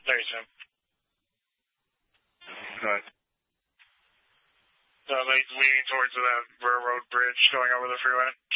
Thanks, Tim. Right. Like leaning towards that railroad bridge going over the freeway.